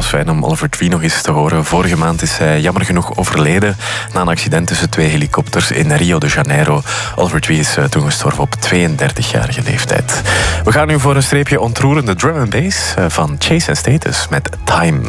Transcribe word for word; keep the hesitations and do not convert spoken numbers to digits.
was fijn om Oliver Tree nog eens te horen. Vorige maand is hij jammer genoeg overleden na een accident tussen twee helikopters in Rio de Janeiro. Oliver Tree is toen gestorven op tweeëndertigjarige leeftijd. We gaan nu voor een streepje ontroerende drum and bass van Chase and Status met Time.